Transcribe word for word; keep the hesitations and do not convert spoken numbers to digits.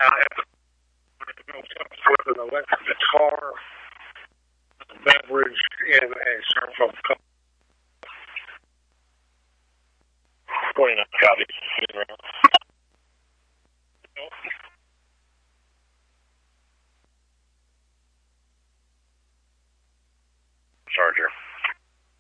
I have to go with an electric guitar, a beverage, and a styrofoam cup. Forty-nine copies.